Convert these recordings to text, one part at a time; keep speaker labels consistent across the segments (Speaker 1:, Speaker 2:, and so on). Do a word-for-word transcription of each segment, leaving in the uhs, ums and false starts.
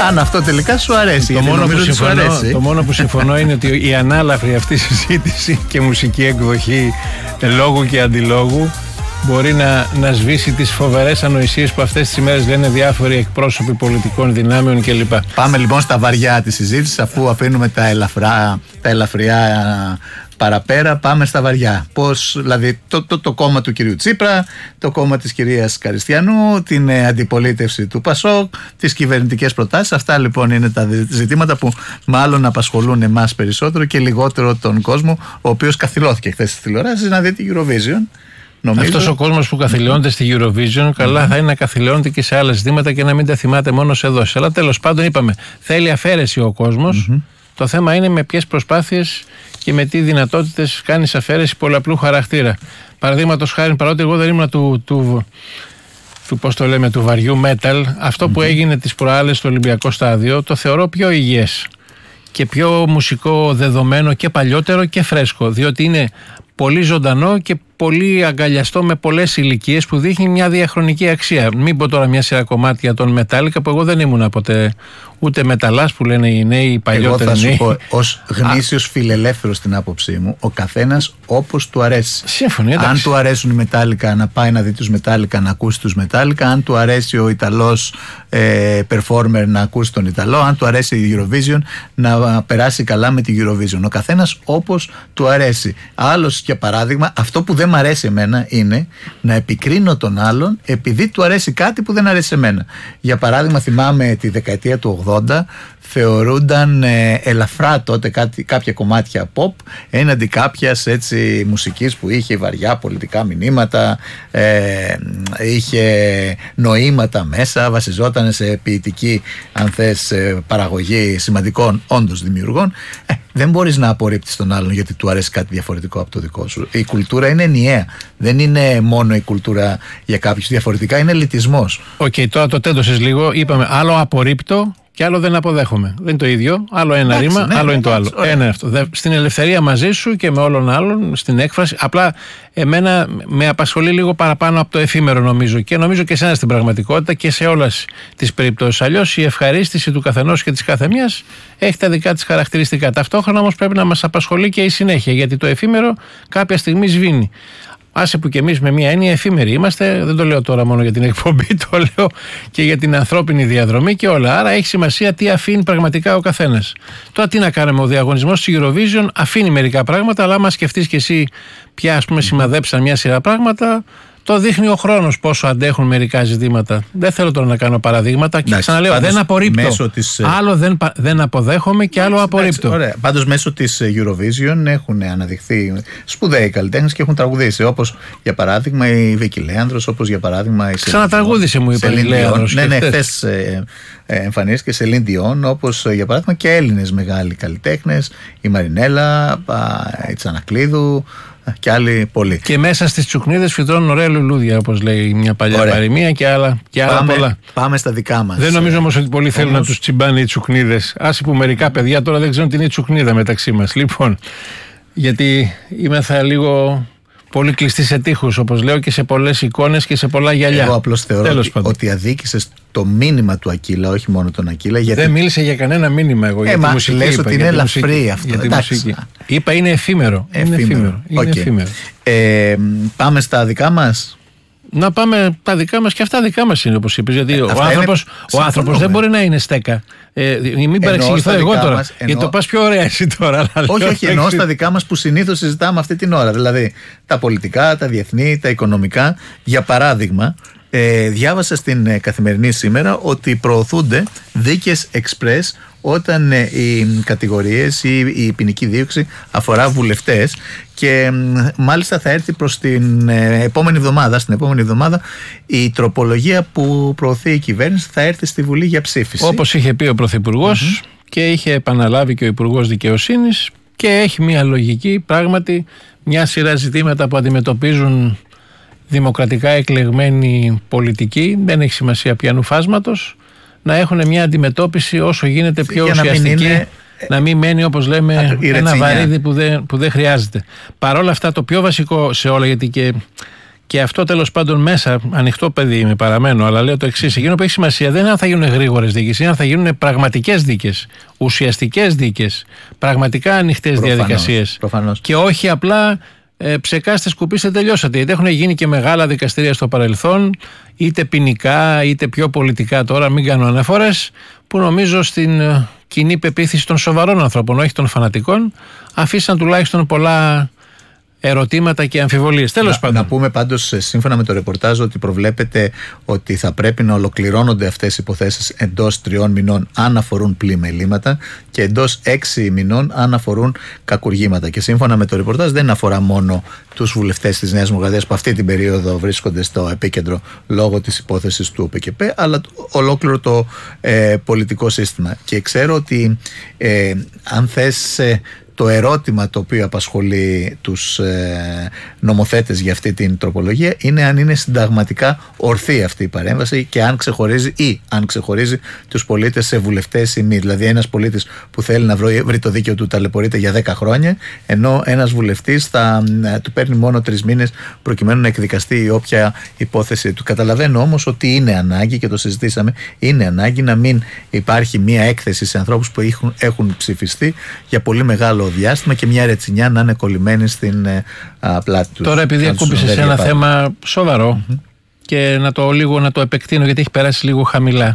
Speaker 1: Αν αυτό τελικά σου αρέσει.
Speaker 2: Το, μόνο που, συμφωνώ,
Speaker 1: αρέσει.
Speaker 2: το μόνο που συμφωνώ είναι ότι η ανάλαφρη αυτή συζήτηση και μουσική εκδοχή λόγου και αντιλόγου μπορεί να, να σβήσει τις φοβερές ανοησίες που αυτές τις ημέρες λένε διάφοροι εκπρόσωποι πολιτικών δυνάμεων κλπ.
Speaker 1: Πάμε λοιπόν στα βαριά της συζήτησης, αφού αφήνουμε τα, ελαφρά, τα ελαφριά παραπέρα, πάμε στα βαριά. Πώς, δηλαδή, το, το, το κόμμα του κυρίου Τσίπρα, το κόμμα της κυρίας Καριστιανού, την ε, αντιπολίτευση του Πασόκ, τις κυβερνητικές προτάσεις. Αυτά λοιπόν είναι τα ζητήματα που μάλλον απασχολούν εμάς περισσότερο και λιγότερο τον κόσμο, ο οποίος καθυλώθηκε χθες στις τηλεοράσεις να δει τη Eurovision. Νομίζω.
Speaker 2: Αυτός ο κόσμος που καθυλώνεται στη Eurovision, καλά mm-hmm. θα είναι να καθυλώνεται και σε άλλα ζητήματα και να μην τα θυμάται μόνο σε δόσεις. Αλλά τέλος πάντων, είπαμε, θέλει αφαίρεση ο κόσμος. Mm-hmm. Το θέμα είναι με ποιες προσπάθειες και με τι δυνατότητες κάνεις αφαίρεση πολλαπλού χαρακτήρα. Παραδείγματος χάρη, παρότι εγώ δεν ήμουν του, του, του, πώς το λέμε, του βαριού metal, αυτό mm-hmm. που έγινε τις προάλλες στο Ολυμπιακό στάδιο, το θεωρώ πιο υγιές και πιο μουσικό δεδομένο και παλιότερο και φρέσκο, διότι είναι πολύ ζωντανό και πολύ αγκαλιαστό με πολλές ηλικίες που δείχνει μια διαχρονική αξία. Μην πω τώρα μια σειρά κομμάτια των Μετάλλικα που εγώ δεν ήμουν ποτέ ούτε μεταλλάς που λένε οι νέοι, οι παλιότεροι.
Speaker 1: Εγώ θα σου πω, ως γνήσιος φιλελεύθερος στην άποψή μου, ο καθένας όπως του αρέσει.
Speaker 2: Σύμφωνοι,
Speaker 1: αν του αρέσουν οι Μετάλλικα να πάει να δει τους Μετάλλικα, να ακούσει τους Μετάλλικα. Αν του αρέσει ο Ιταλός ε, performer να ακούσει τον Ιταλό. Αν του αρέσει η Eurovision να περάσει καλά με τη Eurovision. Ο καθένας όπως του αρέσει. Άλλος για παράδειγμα, αυτό που δεν μ' αρέσει εμένα είναι να επικρίνω τον άλλον επειδή του αρέσει κάτι που δεν αρέσει εμένα. Για παράδειγμα, θυμάμαι τη δεκαετία του ογδόντα θεωρούνταν ε, ελαφρά τότε κάτι, κάποια κομμάτια pop έναντι κάποιας έτσι μουσικής που είχε βαριά πολιτικά μηνύματα, ε, είχε νοήματα μέσα, βασιζόταν σε ποιητική αν θες παραγωγή σημαντικών όντως δημιουργών. Ε, δεν μπορείς να απορρίπτεις τον άλλον γιατί του αρέσει κάτι διαφορετικό από το δικό σου. Η κουλτούρα είναι ενιαία. Δεν είναι μόνο η κουλτούρα για κάποιους. Διαφορετικά είναι ελιτισμός. Οκ,
Speaker 2: okay, τώρα το τέντωσες λίγο. Είπαμε άλλο απορρίπτω και άλλο δεν αποδέχομαι. Δεν είναι το ίδιο. Άλλο ένα εντάξει, ρήμα, ναι, άλλο ναι, είναι το άλλο. Ωραία. Ένα αυτό. Στην ελευθερία μαζί σου και με όλων άλλων, στην έκφραση. Απλά εμένα με απασχολεί λίγο παραπάνω από το εφήμερο, νομίζω. Και νομίζω και εσένα στην πραγματικότητα και σε όλες τις περιπτώσεις. Αλλιώς η ευχαρίστηση του καθενός και της καθεμιάς έχει τα δικά της χαρακτηριστικά. Ταυτόχρονα όμως πρέπει να μας απασχολεί και η συνέχεια. Γιατί το εφήμερο κάποια στιγμή σβήνει. Άσε που και εμείς με μία έννοια εφήμεροι είμαστε, δεν το λέω τώρα μόνο για την εκπομπή, το λέω και για την ανθρώπινη διαδρομή και όλα. Άρα έχει σημασία τι αφήνει πραγματικά ο καθένας. Τώρα τι να κάνουμε, ο διαγωνισμός της Eurovision αφήνει μερικά πράγματα, αλλά άμα σκεφτείς και εσύ πια ας πούμε σημαδέψαν μια σειρά πράγματα, το δείχνει ο χρόνος πόσο αντέχουν μερικά ζητήματα. Δεν θέλω τώρα να κάνω παραδείγματα και ξαναλέω, πάντως, δεν απορρίπτω. Της... Άλλο δεν, δεν αποδέχομαι και άλλο απορρίπτω.
Speaker 1: Ωραία. Πάντως μέσω της Eurovision έχουν αναδειχθεί σπουδαίοι καλλιτέχνες και έχουν τραγουδήσει. Όπως για παράδειγμα η Βίκη Λέανδρος, όπως για παράδειγμα η
Speaker 2: Ξανατραγούδισε μου η Βίκη Λέανδρος.
Speaker 1: Ναι, ναι, χθες ε, ε, εμφανίστηκε σε Celine Dion, όπως για παράδειγμα και Έλληνες μεγάλοι καλλιτέχνες, η Μαρινέλα, η Τσανακλείδου. Και άλλοι πολλοί.
Speaker 2: Και μέσα στις τσουκνίδες φυτρώνουν ωραία λουλούδια, όπως λέει μια παλιά ωραία. παροιμία και άλλα, και άλλα
Speaker 1: πάμε,
Speaker 2: πολλά.
Speaker 1: Πάμε στα δικά μας.
Speaker 2: Δεν νομίζω όμως ότι πολλοί θέλουν όμως... να τους τσιμπάνε οι τσουκνίδες. Άσε που μερικά παιδιά τώρα δεν ξέρουν τι είναι η τσουκνίδα μεταξύ μας. Λοιπόν, γιατί είμαι θα λίγο πολύ κλειστή σε τείχους, όπως λέω, και σε πολλές εικόνες και σε πολλά γυαλιά.
Speaker 1: Εγώ απλώς θεωρώ ότι, ότι αδίκησες το μήνυμα του Ακύλα, όχι μόνο τον Ακύλα. Γιατί...
Speaker 2: Δεν μίλησε για κανένα μήνυμα εγώ.
Speaker 1: Ε,
Speaker 2: για
Speaker 1: μα
Speaker 2: τη μουσική
Speaker 1: λες
Speaker 2: είπα,
Speaker 1: ότι είναι ελαφρύ αυτό.
Speaker 2: Για τη μουσική. Είπα είναι εφήμερο.
Speaker 1: Εφήμερο.
Speaker 2: Είναι εφήμερο.
Speaker 1: Okay.
Speaker 2: Είναι εφήμερο.
Speaker 1: Ε, πάμε στα δικά μας.
Speaker 2: Να πάμε τα δικά μας και αυτά δικά μας είναι όπως είπες. Γιατί ε, ο άνθρωπος, ο άνθρωπος δεν μπορεί να είναι στέκα. Ε, μην παρεξηγηθώ εγώ τώρα. Μας, εννοώ... Γιατί το πας πιο ωραία εσύ τώρα.
Speaker 1: Όχι, όχι, εννοώ στα δικά μας που συνήθως συζητάμε αυτή την ώρα. Δηλαδή τα πολιτικά, τα διεθνή, τα οικονομικά. Για παράδειγμα, ε, διάβασα στην ε, Καθημερινή σήμερα ότι προωθούνται δίκες express όταν ε, οι κατηγορίες ή η ποινική δίωξη αφορά βουλευτές και ε, μάλιστα θα έρθει προς την ε, επόμενη εβδομάδα, στην επόμενη εβδομάδα η τροπολογία που προωθεί η κυβέρνηση θα έρθει στη Βουλή για ψήφιση.
Speaker 2: Όπως είχε πει ο Πρωθυπουργός mm-hmm. και είχε επαναλάβει και ο Υπουργός Δικαιοσύνης και έχει μια λογική, πράγματι μια σειρά ζητήματα που αντιμετωπίζουν δημοκρατικά εκλεγμένοι πολιτικοί, δεν έχει σημασία ποιανού φάσματος, να έχουν μια αντιμετώπιση όσο γίνεται πιο για ουσιαστική, να μην, είναι... να μην μένει όπως λέμε ένα βαρύδι που δεν, που δεν χρειάζεται. Παρ' όλα αυτά το πιο βασικό σε όλα, γιατί και Και αυτό τέλος πάντων μέσα, ανοιχτό παιδί είμαι, παραμένω, αλλά λέω το εξής: εκείνο που έχει σημασία δεν είναι αν θα γίνουν γρήγορες δίκες, είναι αν θα γίνουν πραγματικές δίκες, ουσιαστικές δίκες, πραγματικά ανοιχτές διαδικασίες.
Speaker 1: Προφανώς.
Speaker 2: Και όχι απλά ε, ψεκάστε, σκουπίστε, τελειώσατε. Γιατί έχουν γίνει και μεγάλα δικαστήρια στο παρελθόν, είτε ποινικά είτε πιο πολιτικά τώρα, μην κάνω αναφορές, που νομίζω στην ε, κοινή πεποίθηση των σοβαρών ανθρώπων, όχι των φανατικών, αφήσαν τουλάχιστον πολλά ερωτήματα και αμφιβολίες. Τέλος
Speaker 1: να,
Speaker 2: πάντων.
Speaker 1: να πούμε πάντως, σύμφωνα με το ρεπορτάζ, ότι προβλέπεται ότι θα πρέπει να ολοκληρώνονται αυτές οι υποθέσεις εντός τριών μηνών αν αφορούν πλημελήματα και εντός έξι μηνών αν αφορούν κακουργήματα. Και σύμφωνα με το ρεπορτάζ δεν αφορά μόνο τους βουλευτές της Νέας Δημοκρατίας που αυτή την περίοδο βρίσκονται στο επίκεντρο λόγω της υπόθεσης του ΟΠΚΠ, αλλά ολόκληρο το ε, πολιτικό σύστημα. Και ξέρω ότι ε, αν θες ε, το ερώτημα το οποίο απασχολεί τους ε, νομοθέτες για αυτή την τροπολογία είναι αν είναι συνταγματικά ορθή αυτή η παρέμβαση και αν ξεχωρίζει ή αν ξεχωρίζει τους πολίτες σε βουλευτές ή μη. Δηλαδή ένας πολίτης που θέλει να βρει, βρει το δίκαιο του ταλαιπωρείται για δέκα χρόνια, ενώ ένας βουλευτής θα ε, του παίρνει μόνο τρεις μήνες προκειμένου να εκδικαστεί η όποια υπόθεση του. Καταλαβαίνω όμως ότι είναι ανάγκη, και το συζητήσαμε, είναι ανάγκη να μην υπάρχει μία έκθεση σε ανθρώπους που έχουν, έχουν ψηφιστεί για πολύ μεγάλο διάστημα και μια ρετσινιά να είναι κολλημένη στην α, πλάτη του.
Speaker 2: Τώρα, επειδή ακούμπησε σε ένα θέμα σοβαρό mm-hmm. και να το λίγο να το επεκτείνω, γιατί έχει περάσει λίγο χαμηλά.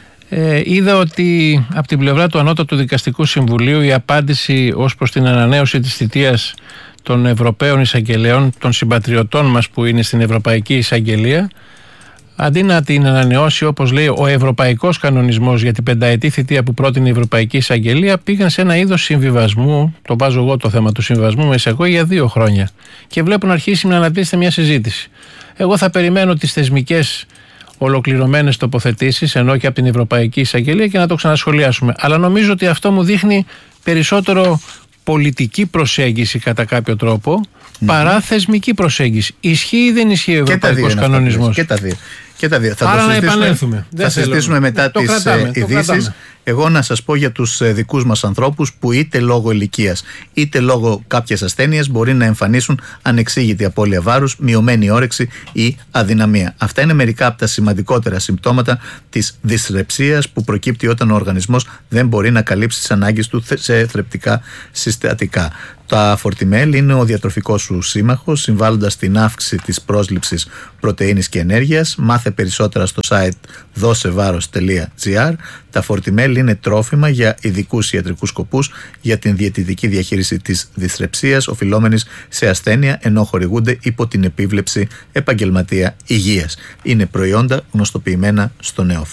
Speaker 2: Ε, είδα ότι από την πλευρά του Ανώτατου Δικαστικού Συμβουλίου η απάντηση ως προς την ανανέωση της θητείας των Ευρωπαίων Εισαγγελέων, των συμπατριωτών μας που είναι στην Ευρωπαϊκή Εισαγγελία, αντί να την ανανεώσει όπως λέει ο ευρωπαϊκός κανονισμός για την πενταετή θητεία που πρότεινε η Ευρωπαϊκή Εισαγγελία, πήγαν σε ένα είδος συμβιβασμού, το βάζω εγώ το θέμα του συμβιβασμού με εισαγωγή, για δύο χρόνια. Και βλέπω να αρχίσει να αναπτύσσεται μια συζήτηση. Εγώ θα περιμένω τις θεσμικές ολοκληρωμένες τοποθετήσεις, ενώ και από την Ευρωπαϊκή Εισαγγελία, και να το ξανασχολιάσουμε. Αλλά νομίζω ότι αυτό μου δείχνει περισσότερο πολιτική προσέγγιση κατά κάποιο τρόπο mm-hmm. παρά θεσμική προσέγγιση. Ισχύει ή δεν ισχύει ο ευρωπαϊκός κανονισμός?
Speaker 1: Και τα δύο. Και τα δύο. Θα
Speaker 2: Άρα
Speaker 1: το
Speaker 2: να
Speaker 1: συζητήσουμε,
Speaker 2: επανέλθουμε.
Speaker 1: θα συζητήσουμε μετά τις ειδήσεις. Εγώ να σας πω για τους δικούς μας ανθρώπους που είτε λόγω ηλικίας είτε λόγω κάποιας ασθένειας μπορεί να εμφανίσουν ανεξήγητη απώλεια βάρους, μειωμένη όρεξη ή αδυναμία. Αυτά είναι μερικά από τα σημαντικότερα συμπτώματα της δυσρεψίας που προκύπτει όταν ο οργανισμός δεν μπορεί να καλύψει τις ανάγκες του σε θρεπτικά συστατικά. Τα Fortimel είναι ο διατροφικός σου σύμμαχος, συμβάλλοντας στην αύξηση της πρόσληψης πρωτεΐνης και ενέργειας. Μάθε περισσότερα στο site δώσεβάρος τελεία τζι άρ. Τα Fortimel είναι τρόφιμα για ειδικούς ιατρικούς σκοπούς για την διαιτητική διαχείριση της δυσρεψίας οφειλόμενης σε ασθένεια, ενώ χορηγούνται υπό την επίβλεψη επαγγελματία υγείας. Είναι προϊόντα γνωστοποιημένα στο ΝΕΟΦ.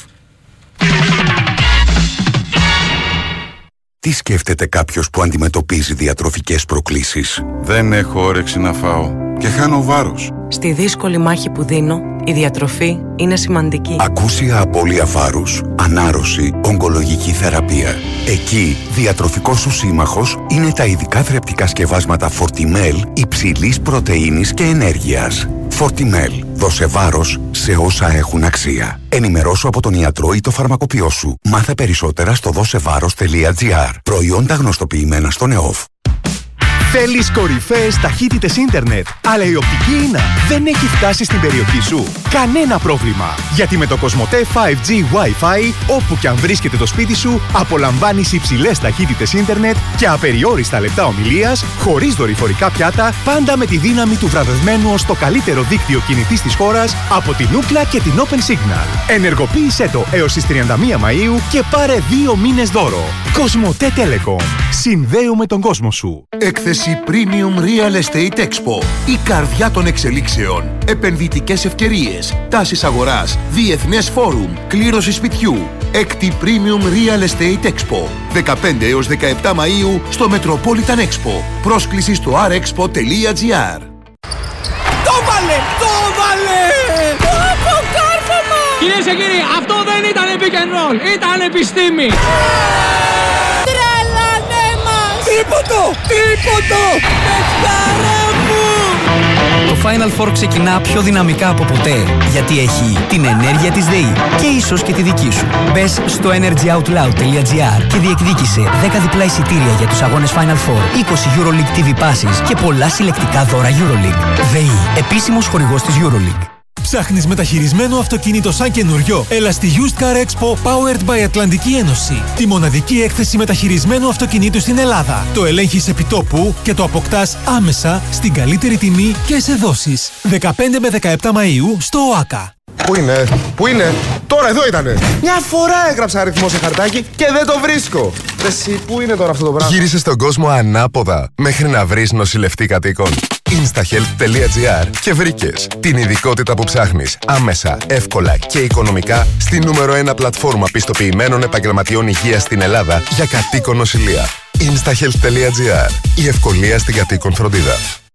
Speaker 3: Τι σκέφτεται κάποιος που αντιμετωπίζει διατροφικές προκλήσεις?
Speaker 4: Δεν έχω όρεξη να φάω και χάνω βάρος.
Speaker 5: Στη δύσκολη μάχη που δίνω, η διατροφή είναι σημαντική.
Speaker 3: Ακούσια απώλεια βάρους, ανάρρωση, ογκολογική θεραπεία. Εκεί, διατροφικός σου σύμμαχος είναι τα ειδικά θρεπτικά σκευάσματα Fortimel υψηλής πρωτεΐνης και ενέργειας. Fortimel. Δώσε βάρος σε όσα έχουν αξία. Ενημερώσου από τον ιατρό ή το φαρμακοποιό σου. Μάθε περισσότερα στο δώσεβάρος τελεία τζι άρ. Προϊόντα γνωστοποιημένα στο ΝΕΟΦ.
Speaker 6: Θέλεις κορυφαίες ταχύτητες ίντερνετ, αλλά η οπτική ίνα δεν έχει φτάσει στην περιοχή σου? Κανένα πρόβλημα! Γιατί με το Cosmote φάιβ τζι Wi-Fi, όπου και αν βρίσκεται το σπίτι σου, απολαμβάνεις υψηλές ταχύτητες ίντερνετ και απεριόριστα λεπτά ομιλίας, χωρίς δορυφορικά πιάτα, πάντα με τη δύναμη του βραβευμένου ως το καλύτερο δίκτυο κινητής της χώρας από την Ookla και την Open Signal. Ενεργοποίησέ το έως τις τριάντα μία Μαΐου και πάρε δύο μήνες δώρο. Cosmote Telecom. Συνδέουμε τον κόσμο σου.
Speaker 7: Έκθεση Premium Real Estate Expo. Η καρδιά των εξελίξεων. Επενδυτικές ευκαιρίες. Τάσεις αγοράς. Διεθνές φόρουμ. Κλήρωση σπιτιού. Έκτη Premium Real Estate Expo. δεκαπέντε έως δεκαεπτά Μαΐου στο Metropolitan Expo. Πρόσκληση στο αρ εξπο τελεία τζι άρ.
Speaker 8: Το βάλε! Το βάλε! Το αποκάρφωμα! Κυρίες και κύριοι, αυτό δεν ήταν pick and roll. Ήταν επιστήμη.
Speaker 9: Τίποτο! Τίποτο! Παιχτάρα μου! Το Final Four ξεκινά πιο δυναμικά από ποτέ, γιατί έχει την ενέργεια της ΔΕΗ και ίσως και τη δική σου. Μπες στο energyoutloud τελεία gr και διεκδίκησε δέκα διπλά εισιτήρια για τους αγώνες Final Four, είκοσι EuroLeague τι βι Passes και πολλά συλλεκτικά δώρα EuroLeague. ΔΕΗ, επίσημος χορηγός της EuroLeague.
Speaker 10: Ψάχνεις μεταχειρισμένο αυτοκίνητο σαν καινούριο? Έλα στη Used Car Expo Powered by Ατλαντική Ένωση. Τη μοναδική έκθεση μεταχειρισμένου αυτοκινήτου στην Ελλάδα. Το ελέγχεις επιτόπου και το αποκτάς άμεσα στην καλύτερη τιμή και σε δόσεις. δεκαπέντε με δεκαεπτά Μαΐου στο ΟΑΚΑ.
Speaker 11: Πού είναι, πού είναι, τώρα εδώ ήτανε. Μια φορά έγραψα αριθμό σε χαρτάκι και δεν το βρίσκω. Εσύ, πού είναι τώρα αυτό το πράγμα?
Speaker 12: Γύρισες στον κόσμο ανάποδα μέχρι να βρεις νοσηλευτή κατοίκων. instahealth τελεία gr και βρήκες την ειδικότητα που ψάχνεις άμεσα, εύκολα και οικονομικά στη νούμερο ένα πλατφόρμα πιστοποιημένων επαγγελματιών υγείας στην Ελλάδα για κατοίκον νοσηλεία. instahealth τελεία gr. Η ευκολία στην κατοίκον φροντίδα.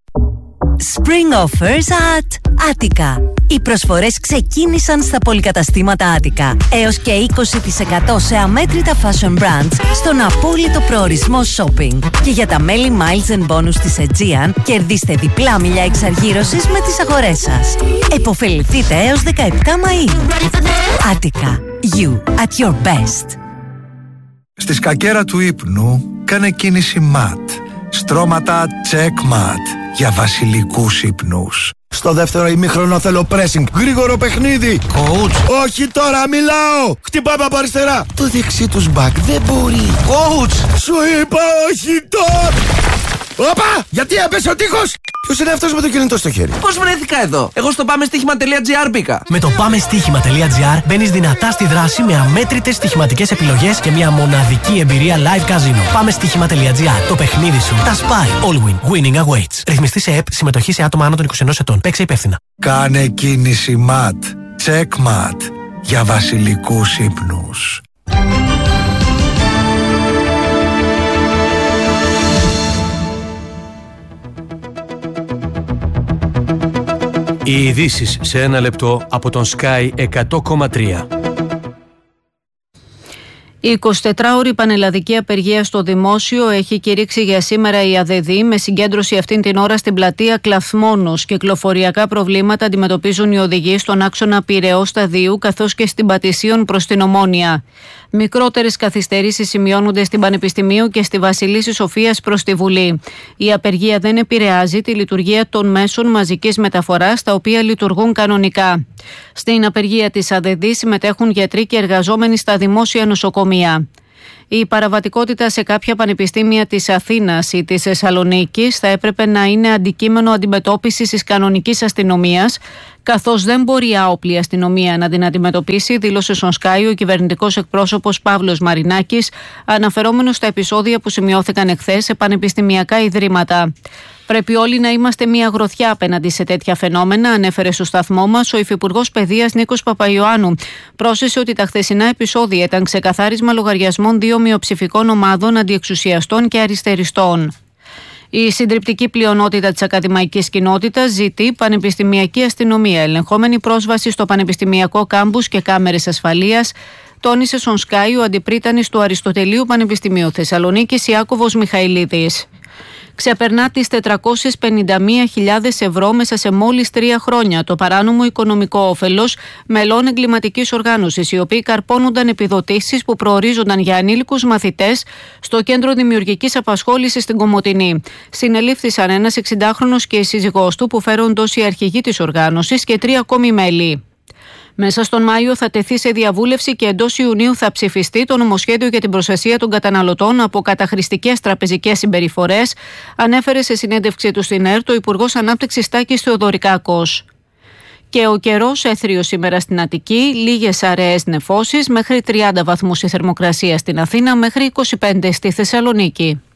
Speaker 13: Spring offers at Attica. Οι προσφορές ξεκίνησαν στα πολυκαταστήματα Attica. Έως και είκοσι τοις εκατό σε αμέτρητα fashion brands στον απόλυτο προορισμό shopping. Και για τα μέλη Miles and Bonus της Aegean κερδίστε διπλά μιλιά εξαργύρωσης με τις αγορές σας. Εποφεληθείτε έως δεκαεπτά Μαΐου. Attica. You at your best.
Speaker 14: Στη σκακέρα του ύπνου κάνε κίνηση ματ. Στρώματα check mat για βασιλικούς ύπνους.
Speaker 15: Στο δεύτερο ημίχρονο θέλω pressing. Γρήγορο παιχνίδι.
Speaker 14: Coach.
Speaker 15: Όχι τώρα, μιλάω. Χτυπάμε από αριστερά. Το δεξί τους μπακ δεν μπορεί.
Speaker 14: Coach.
Speaker 15: Σου είπα όχι τώρα. Όπα! Γιατί έπεσε ο τείχος! Ποιος είναι αυτός με το κινητό στο χέρι?
Speaker 16: Πώς βρέθηκα εδώ? Εγώ στο πάμε στοίχημα τελεία gr μπήκα.
Speaker 17: Με το πάμε στοίχημα τελεία gr μπαίνεις δυνατά στη δράση με αμέτρητες στοιχηματικές επιλογές και μια μοναδική εμπειρία live casino. Πάμε στοίχημα τελεία gr. Το παιχνίδι σου τα σπάει. All win. Winning awaits. Ρυθμιστή σε ΕΠ. Συμμετοχή σε άτομα άνω των είκοσι ενός ετών. Παίξε υπεύθυνα.
Speaker 14: Κάνε κίνηση ματ. Check mat για βασιλικούς ύπνους.
Speaker 18: Οι ειδήσεις σε ένα λεπτό από τον Sky εκατό κόμμα τρία.
Speaker 19: Η εικοσιτετράωρη πανελλαδική απεργία στο δημόσιο έχει κηρύξει για σήμερα η ΑΔΔ, με συγκέντρωση αυτήν την ώρα στην πλατεία Κλαθμόνος. Κυκλοφοριακά προβλήματα αντιμετωπίζουν οι οδηγοί στον άξονα Πειραιώς Σταδίου καθώς και στην Πατησίων προς την Ομόνια. Μικρότερες καθυστερήσεις σημειώνονται στην Πανεπιστημίου και στη Βασιλίσσης Σοφίας προς τη Βουλή. Η απεργία δεν επηρεάζει τη λειτουργία των μέσων μαζικής μεταφοράς, τα οποία λειτουργούν κανονικά. Στην απεργία της ΑΔΔ συμμετέχουν γιατροί και εργαζόμενοι στα δημόσια νοσοκομεία. Η παραβατικότητα σε κάποια πανεπιστήμια της Αθήνας ή της Θεσσαλονίκης θα έπρεπε να είναι αντικείμενο αντιμετώπισης της κανονικής αστυνομίας, καθώς δεν μπορεί η άοπλη αστυνομία να την αντιμετωπίσει, δήλωσε στον Sky ο κυβερνητικός εκπρόσωπος Παύλος Μαρινάκης, αναφερόμενος στα επεισόδια που σημειώθηκαν εχθές σε πανεπιστημιακά ιδρύματα. Πρέπει όλοι να είμαστε μια γροθιά απέναντι σε τέτοια φαινόμενα, ανέφερε στο σταθμό μας ο Υφυπουργός Παιδείας Νίκος Παπαϊωάννου. Πρόσθεσε ότι τα χθεσινά επεισόδια ήταν ξεκαθάρισμα λογαριασμών δύο μειοψηφικών ομάδων αντιεξουσιαστών και αριστεριστών. Η συντριπτική πλειονότητα της ακαδημαϊκής κοινότητας ζητεί πανεπιστημιακή αστυνομία, ελεγχόμενη πρόσβαση στο πανεπιστημιακό κάμπους και κάμερες ασφαλείας, τόνισε στον Sky ο αντιπρίτανης του Αριστοτελείου Πανεπιστημίου Θεσσαλονίκης Ιάκωβος Μιχαηλίδης. Ξεπερνά τις τετρακόσιες πενήντα μία χιλιάδες ευρώ μέσα σε μόλις τρία χρόνια το παράνομο οικονομικό όφελος μελών εγκληματικής οργάνωσης, οι οποίοι καρπώνονταν επιδοτήσεις που προορίζονταν για ανήλικους μαθητές στο Κέντρο Δημιουργικής Απασχόλησης στην Κομοτηνή. Συνελήφθησαν ένας εξηντάχρονος και η σύζυγός του, που φέρονται ως οι αρχηγοί της οργάνωσης, και τρία ακόμη μέλη. Μέσα στον Μάιο θα τεθεί σε διαβούλευση και εντός Ιουνίου θα ψηφιστεί το νομοσχέδιο για την προστασία των καταναλωτών από καταχρηστικές τραπεζικές συμπεριφορές, ανέφερε σε συνέντευξή του στην ΕΡΤ ο Υπουργός Ανάπτυξης Τάκης Θεοδωρικάκος. Και ο καιρός έθριος σήμερα στην Αττική, λίγες αραίες νεφώσεις, μέχρι τριάντα βαθμούς η θερμοκρασία στην Αθήνα, μέχρι είκοσι πέντε στη Θεσσαλονίκη.